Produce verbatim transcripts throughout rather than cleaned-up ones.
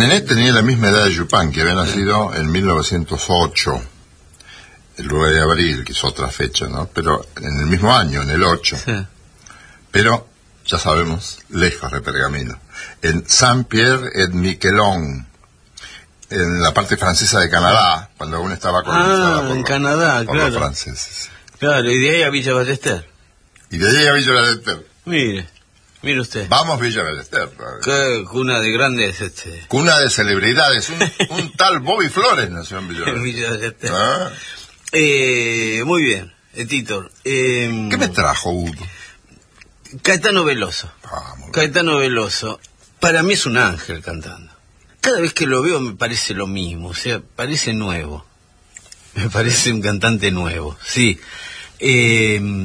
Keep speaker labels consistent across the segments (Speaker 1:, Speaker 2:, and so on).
Speaker 1: Genet tenía la misma edad de Chopin, que había nacido en mil novecientos ocho, el nueve de abril, que es otra fecha, ¿no? Pero en el mismo año, en el ocho. Sí. Pero, ya sabemos, lejos de Pergamino. En Saint-Pierre-et-Miquelon, en la parte francesa de Canadá, cuando aún estaba colonizada
Speaker 2: ah,
Speaker 1: por,
Speaker 2: en
Speaker 1: los,
Speaker 2: Canadá,
Speaker 1: por
Speaker 2: claro.
Speaker 1: los franceses.
Speaker 2: Claro, y de ahí a Villa Ballester.
Speaker 1: Y de ahí a Villa Ballester.
Speaker 2: Mire, mire usted.
Speaker 1: Vamos Villa Ballester.
Speaker 2: Qué cuna de grandes, este...
Speaker 1: Cuna de celebridades. Un, un tal Bobby Flores nació en Villa Ballester.
Speaker 2: Villa Ballester.
Speaker 1: ¿Ah?
Speaker 2: Eh, muy bien, eh, Tito. Eh,
Speaker 1: ¿Qué me trajo, Hugo?
Speaker 2: Caetano Veloso.
Speaker 1: Ah,
Speaker 2: Caetano Veloso. Para mí es un ángel cantando. Cada vez que lo veo me parece lo mismo, o sea, parece nuevo. Me parece un cantante nuevo, sí. Eh,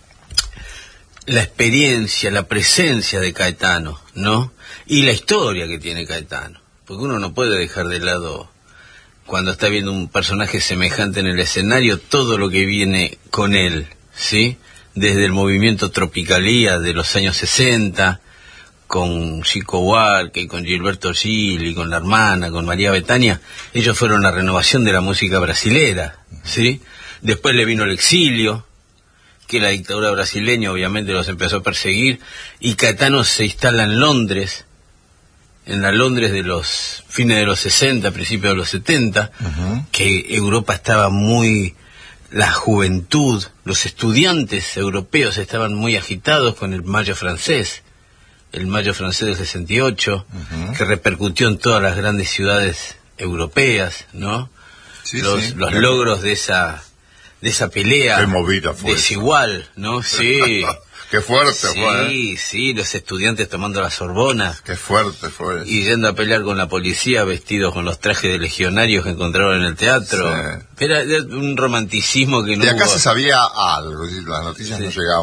Speaker 2: la experiencia, la presencia de Caetano, ¿no? Y la historia que tiene Caetano. Porque uno no puede dejar de lado, cuando está viendo un personaje semejante en el escenario, todo lo que viene con él, ¿sí? Desde el movimiento Tropicalía de los años sesenta, con Chico Buarque, con Gilberto Gil y con la hermana, con María Bethânia. Ellos fueron la renovación de la música brasilera, ¿sí? Después le vino el exilio, que la dictadura brasileña obviamente los empezó a perseguir, y Caetano se instala en Londres, en la Londres de los fines de los sesenta, principios de los setenta, uh-huh. que Europa estaba muy... la juventud, los estudiantes europeos estaban muy agitados con el Mayo francés, el Mayo francés del sesenta y ocho, uh-huh. que repercutió en todas las grandes ciudades europeas, ¿no? Sí, los, sí, los logros de esa de esa pelea desigual, esa. ¿No? Sí.
Speaker 1: Qué fuerte
Speaker 2: sí,
Speaker 1: fue.
Speaker 2: Sí, ¿eh? sí, los estudiantes tomando la Sorbona.
Speaker 1: Qué fuerte fue.
Speaker 2: Y yendo a pelear con la policía vestidos con los trajes de legionarios que encontraron en el teatro. Sí. Era un romanticismo que no
Speaker 1: de acá
Speaker 2: hubo...
Speaker 1: se sabía algo, las noticias sí. no llegaban.